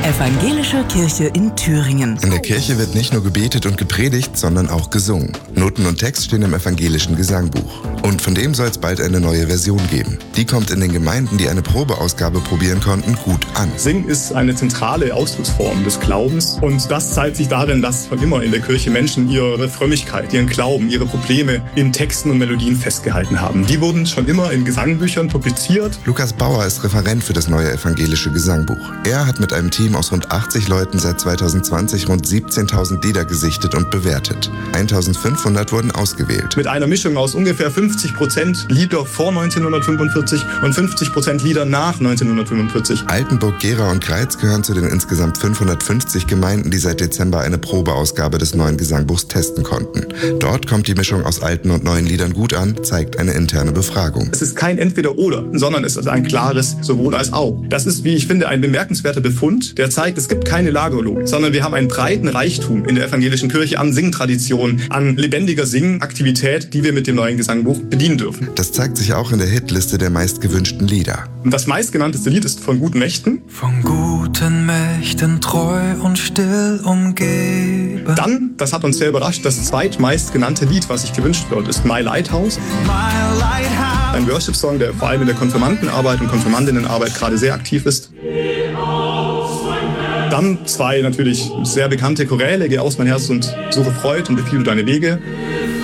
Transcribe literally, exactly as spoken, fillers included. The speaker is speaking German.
Evangelische Kirche in Thüringen. In der Kirche wird nicht nur gebetet und gepredigt, sondern auch gesungen. Noten und Text stehen im evangelischen Gesangbuch. Und von dem soll es bald eine neue Version geben. Die kommt in den Gemeinden, die eine Probeausgabe probieren konnten, gut an. Singen ist eine zentrale Ausdrucksform des Glaubens. Und das zeigt sich darin, dass schon immer in der Kirche Menschen ihre Frömmigkeit, ihren Glauben, ihre Probleme in Texten und Melodien festgehalten haben. Die wurden schon immer in Gesangbüchern publiziert. Lukas Bauer ist Referent für das neue evangelische Gesangbuch. Er hat mit einem Team aus rund achtzig Leuten seit zweitausendzwanzig rund siebzehntausend Lieder gesichtet und bewertet. eintausendfünfhundert wurden ausgewählt. Mit einer Mischung aus ungefähr fünfzig Prozent Lieder vor neunzehnhundertfünfundvierzig und fünfzig Prozent Lieder nach neunzehnhundertfünfundvierzig. Altenburg, Gera und Greiz gehören zu den insgesamt fünfhundertfünfzig Gemeinden, die seit Dezember eine Probeausgabe des neuen Gesangbuchs testen konnten. Dort kommt die Mischung aus alten und neuen Liedern gut an, zeigt eine interne Befragung. Es ist kein Entweder-Oder, sondern es ist ein klares Sowohl als auch. Das ist, wie ich finde, ein bemerkenswerter Befund, der zeigt, es gibt keine Lagerlogik, sondern wir haben einen breiten Reichtum in der evangelischen Kirche an Singtradition, an lebendiger Singaktivität, die wir mit dem neuen Gesangbuch bedienen dürfen. Das zeigt sich auch in der Hitliste der meistgewünschten Lieder. Und das meistgenannteste Lied ist von Guten Mächten. Von guten Mächten treu und still umgeben. Dann, das hat uns sehr überrascht, das zweitmeistgenannte Lied, was sich gewünscht wird, ist My Lighthouse. My Lighthouse. Ein Worship-Song, der vor allem in der Konfirmandenarbeit und Konfirmandinnenarbeit gerade sehr aktiv ist. Dann zwei natürlich sehr bekannte Choräle, Geh aus mein Herz und suche Freud und befiehl du deine Wege.